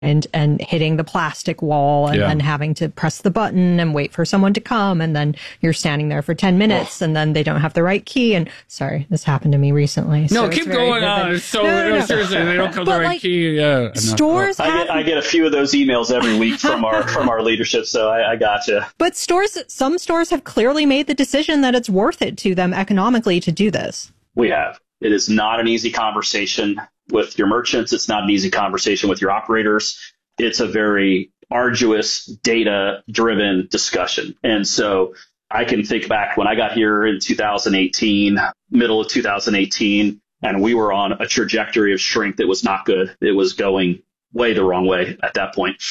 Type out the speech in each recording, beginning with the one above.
and hitting the plastic wall and then having to press the button and wait for someone to come. And then you're standing there for 10 minutes and then they don't have the right key. And sorry, this happened to me recently. No, keep going on. So no. Seriously, they don't have the right key. Yeah. Stores I get a few of those emails every week from our leadership. So I gotcha. But some stores have clearly made the decision that it's worth it to them economically to do this. We have. It is not an easy conversation with your merchants. It's not an easy conversation with your operators. It's a very arduous, data-driven discussion. And so I can think back when I got here in 2018, middle of 2018, and we were on a trajectory of shrink that was not good. It was going way the wrong way at that point.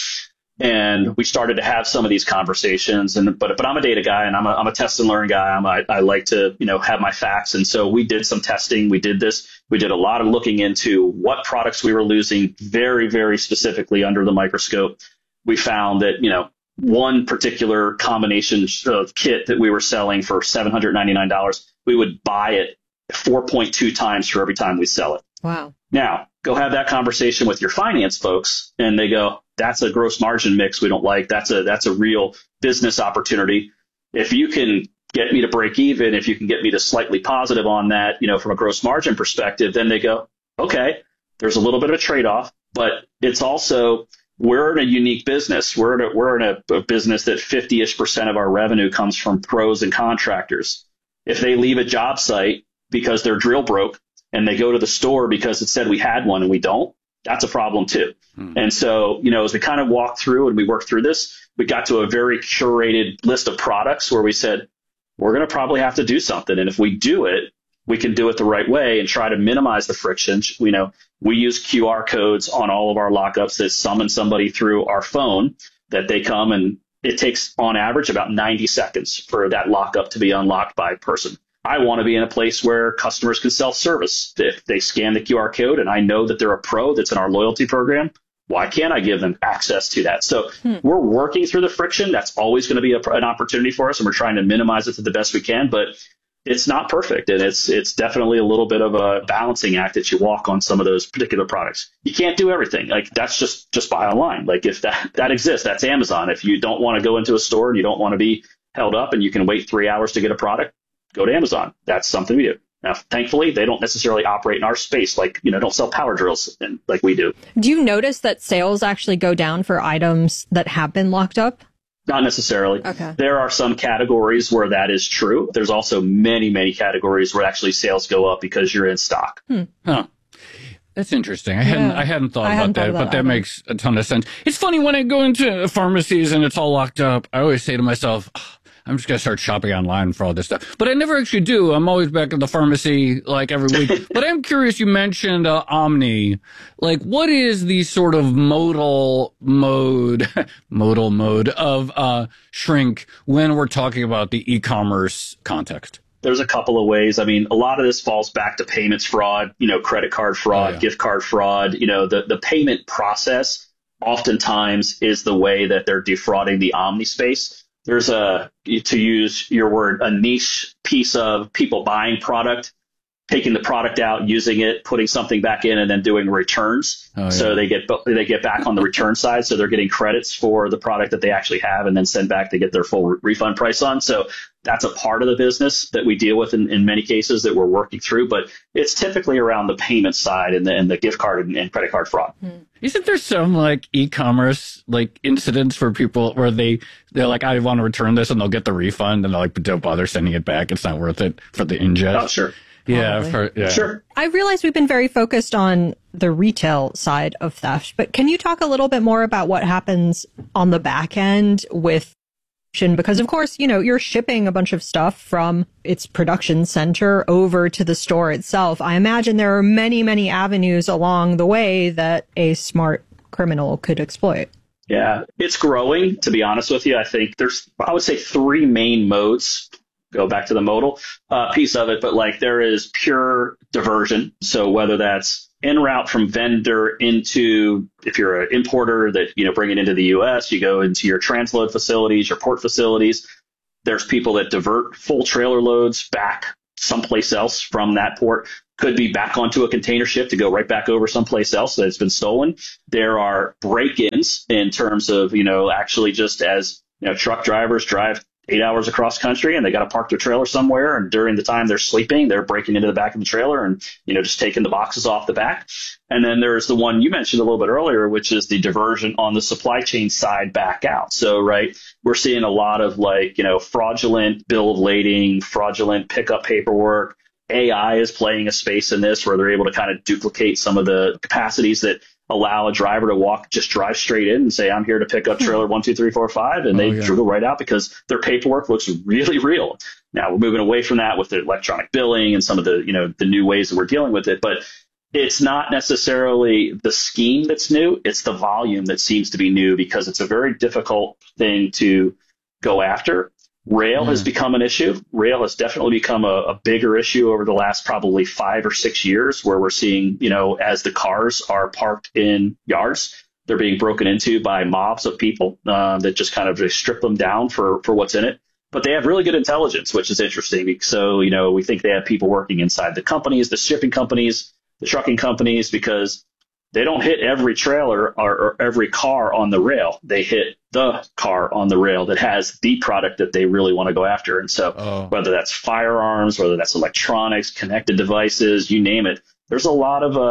And we started to have some of these conversations, but I'm a data guy and I'm a test and learn guy. I like to, have my facts. And so we did some testing. We did a lot of looking into what products we were losing very, very specifically under the microscope. We found that, one particular combination of kit that we were selling for $799, we would buy it 4.2 times for every time we sell it. Wow. Now, go have that conversation with your finance folks and they go, that's a gross margin mix we don't like. That's a real business opportunity. If you can get me to break even, if you can get me to slightly positive on that, from a gross margin perspective, then they go, okay, there's a little bit of a trade-off, but it's also, we're in a unique business. We're in a business that 50-ish% of our revenue comes from pros and contractors. If they leave a job site because their drill broke and they go to the store because it said we had one and we don't, that's a problem too. And so, as we kind of walked through and we worked through this, we got to a very curated list of products where we said, we're going to probably have to do something. And if we do it, we can do it the right way and try to minimize the friction. We use QR codes on all of our lockups that summon somebody through our phone that they come, and it takes on average about 90 seconds for that lockup to be unlocked by a person. I want to be in a place where customers can self-service. If they scan the QR code and I know that they're a pro that's in our loyalty program, why can't I give them access to that? So we're working through the friction. That's always going to be an opportunity for us, and we're trying to minimize it to the best we can. But it's not perfect, and it's definitely a little bit of a balancing act that you walk on some of those particular products. You can't do everything. Like, that's just buy online. Like, if that exists, that's Amazon. If you don't want to go into a store and you don't want to be held up and you can wait 3 hours to get a product, go to Amazon. That's something we do. Now, thankfully, they don't necessarily operate in our space, like, don't sell power drills like we do. Do you notice that sales actually go down for items that have been locked up? Not necessarily. Okay. There are some categories where that is true. There's also many, many categories where actually sales go up because you're in stock. Huh. That's interesting. I hadn't thought about that, but that makes a ton of sense. It's funny when I go into pharmacies and it's all locked up, I always say to myself, I'm just going to start shopping online for all this stuff. But I never actually do. I'm always back at the pharmacy like every week. But I'm curious, you mentioned Omni. Like, what is the sort of modal mode of shrink when we're talking about the e-commerce context? There's a couple of ways. I mean, a lot of this falls back to payments fraud, credit card fraud, gift card fraud. The payment process oftentimes is the way that they're defrauding the Omni space. There's to use your word, a niche piece of people buying product, taking the product out, using it, putting something back in, and then doing returns. So they get back on the return side. So they're getting credits for the product that they actually have and then send back to get their full refund price on. So that's a part of the business that we deal with in many cases that we're working through. But it's typically around the payment side and the gift card and credit card fraud. Isn't there some like e-commerce like incidents for people where they're like, I want to return this, and they'll get the refund and they're like, but don't bother sending it back. It's not worth it for the ingest. Oh, sure. Yeah, Sure. I realize we've been very focused on the retail side of theft, but can you talk a little bit more about what happens on the back end with, because of course, you're shipping a bunch of stuff from its production center over to the store itself. I imagine there are many, many avenues along the way that a smart criminal could exploit. Yeah, it's growing, to be honest with you. I think I would say 3 main modes. Go back to the modal piece of it, but like there is pure diversion. So whether that's en route from vendor into, if you're an importer that, bring it into the U.S., you go into your transload facilities, your port facilities. There's people that divert full trailer loads back someplace else from that port. Could be back onto a container ship to go right back over someplace else that's been stolen. There are break-ins in terms of, actually just as, truck drivers drive 8 hours across country and they got to park their trailer somewhere. And during the time they're sleeping, they're breaking into the back of the trailer and, just taking the boxes off the back. And then there's the one you mentioned a little bit earlier, which is the diversion on the supply chain side back out. So, right, we're seeing a lot of fraudulent bill of lading, fraudulent pickup paperwork. AI is playing a space in this where they're able to kind of duplicate some of the capacities that allow a driver to just drive straight in and say, I'm here to pick up trailer 1, 2, 3, 4, 5. And they dribble right out because their paperwork looks really real. Now we're moving away from that with the electronic billing and some of the, the new ways that we're dealing with it. But it's not necessarily the scheme that's new. It's the volume that seems to be new because it's a very difficult thing to go after. Rail has become an issue. Rail has definitely become a bigger issue over the last probably 5 or 6 years where we're seeing, as the cars are parked in yards, they're being broken into by mobs of people that just kind of strip them down for what's in it. But they have really good intelligence, which is interesting. So, we think they have people working inside the companies, the shipping companies, the trucking companies, because they don't hit every trailer or every car on the rail. They hit the car on the rail that has the product that they really want to go after. And so whether that's firearms, whether that's electronics, connected devices, you name it, there's a lot of,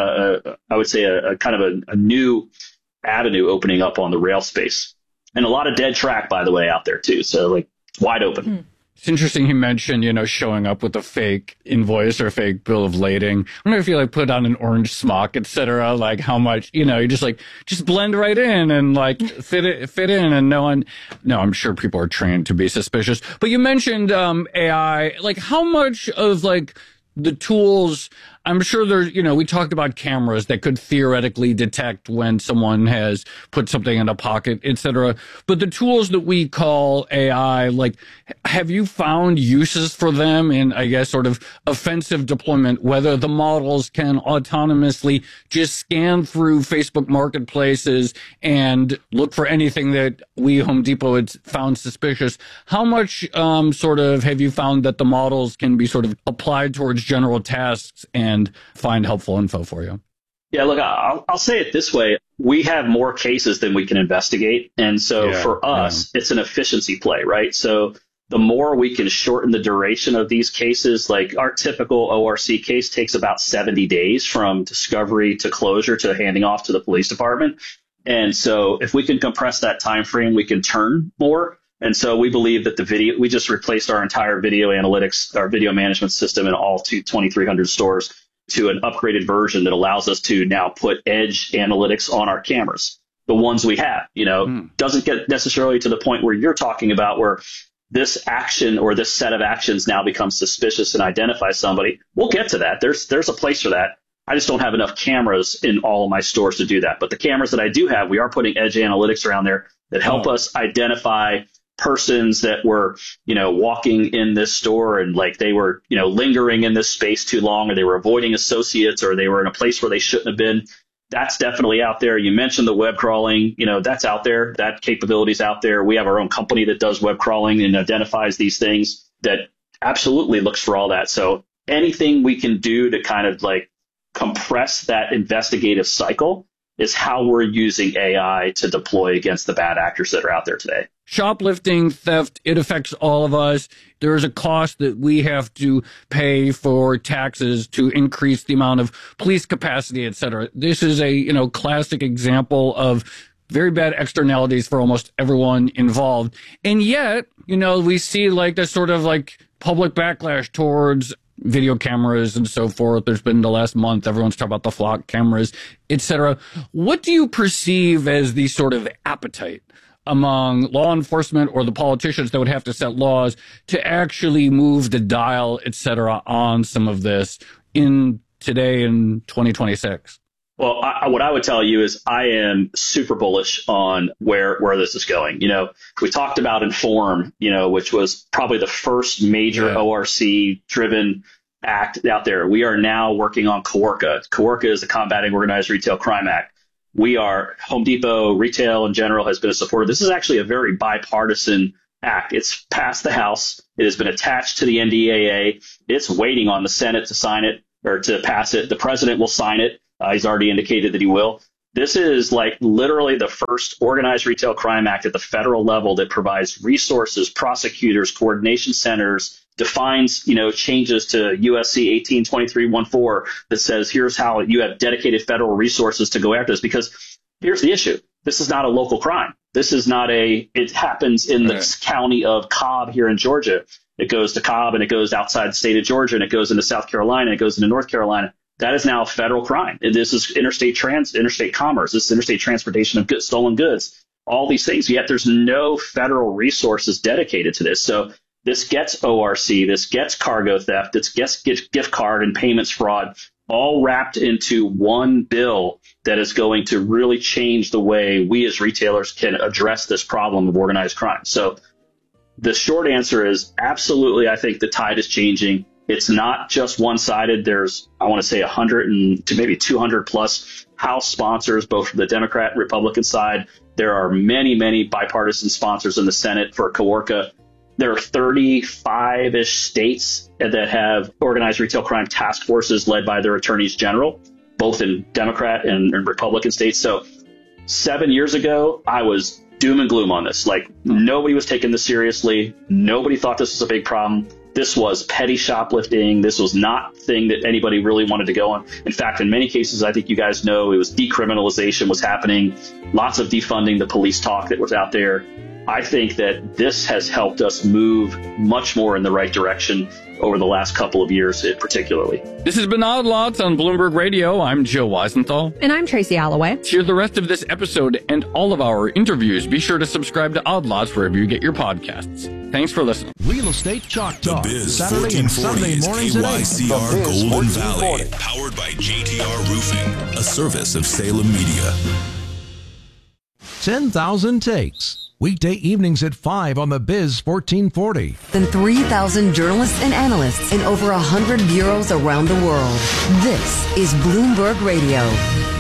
I would say, a kind of a new avenue opening up on the rail space. And a lot of dead track, by the way, out there, too. So it's wide open. It's interesting he mentioned, showing up with a fake invoice or fake bill of lading. I wonder if you put on an orange smock, et cetera, how much, you just blend right in and fit in and no, I'm sure people are trained to be suspicious. But you mentioned AI, how much of the tools, I'm sure there's, we talked about cameras that could theoretically detect when someone has put something in a pocket, et cetera. But the tools that we call AI, have you found uses for them in, I guess, sort of offensive deployment, whether the models can autonomously just scan through Facebook marketplaces and look for anything that we, Home Depot, had found suspicious? How much sort of have you found that the models can be sort of applied towards general tasks and find helpful info for you? Yeah, look, I'll say it this way. We have more cases than we can investigate. And so for us, it's an efficiency play, right? So the more we can shorten the duration of these cases, our typical ORC case takes about 70 days from discovery to closure to handing off to the police department. And so if we can compress that time frame, we can turn more. And so we believe that we just replaced our entire video analytics, our video management system in all 2,300 stores to an upgraded version that allows us to now put edge analytics on our cameras. The ones we have, doesn't get necessarily to the point where you're talking about where this action or this set of actions now becomes suspicious and identifies somebody. We'll get to that. There's a place for that. I just don't have enough cameras in all of my stores to do that. But the cameras that I do have, we are putting edge analytics around there that help us identify persons that were, walking in this store and they were, lingering in this space too long, or they were avoiding associates, or they were in a place where they shouldn't have been. That's definitely out there. You mentioned the web crawling, that's out there. That capability's out there. We have our own company that does web crawling and identifies these things that absolutely looks for all that. So anything we can do to kind of compress that investigative cycle is how we're using AI to deploy against the bad actors that are out there today. Shoplifting, theft, it affects all of us. There is a cost that we have to pay for taxes to increase the amount of police capacity, et cetera. This is a, classic example of very bad externalities for almost everyone involved. And yet, we see this sort of public backlash towards video cameras and so forth. There's been the last month, everyone's talking about the flock cameras, et cetera. What do you perceive as the sort of appetite among law enforcement or the politicians that would have to set laws to actually move the dial, et cetera, on some of this in today in 2026? Well, what I would tell you is I am super bullish on where this is going. We talked about Inform, which was probably the first major ORC-driven act out there. We are now working on CORCA. CORCA is the Combating Organized Retail Crime Act. Home Depot, retail in general has been a supporter. This is actually a very bipartisan Act. It's passed the House. It has been attached to the NDAA. It's waiting on the Senate to sign it or to pass it. The president will sign it. He's already indicated that he will. This is like literally the first Organized Retail Crime Act at the federal level that provides resources, prosecutors, coordination centers, defines, changes to USC 182314 that says here's how you have dedicated federal resources to go after this. Because here's the issue. This is not a local crime. This is not it happens in the county of Cobb here in Georgia. It goes to Cobb and it goes outside the state of Georgia and it goes into South Carolina and it goes into North Carolina. That is now a federal crime. And this is interstate commerce. This is interstate transportation of stolen goods, all these things. Yet there's no federal resources dedicated to this. So this gets ORC, this gets cargo theft, this gets gift card and payments fraud, all wrapped into one bill that is going to really change the way we as retailers can address this problem of organized crime. So the short answer is absolutely, I think the tide is changing. It's not just one-sided. There's, I want to say 100 to maybe 200 plus House sponsors, both from the Democrat and Republican side. There are many, many bipartisan sponsors in the Senate for Kaworka. There are 35-ish states that have organized retail crime task forces led by their attorneys general, both in Democrat and Republican states. So 7 years ago, I was doom and gloom on this. Like nobody was taking this seriously. Nobody thought this was a big problem. This was petty shoplifting. This was not a thing that anybody really wanted to go on. In fact, in many cases, I think you guys know, it was decriminalization was happening, lots of defunding the police talk that was out there. I think that this has helped us move much more in the right direction over the last couple of years, particularly. This has been Odd Lots on Bloomberg Radio. I'm Joe Weisenthal. And I'm Tracy Alloway. To hear the rest of this episode and all of our interviews, be sure to subscribe to Odd Lots wherever you get your podcasts. Thanks for listening. Real Estate Chalk Talk. The Biz Saturday and Sunday mornings at 8. KYCR Golden Valley. Powered by JTR Roofing, a service of Salem Media. 10,000 Takes. Weekday evenings at 5 on the Biz 1440. Than 3,000 journalists and analysts in over 100 bureaus around the world. This is Bloomberg Radio.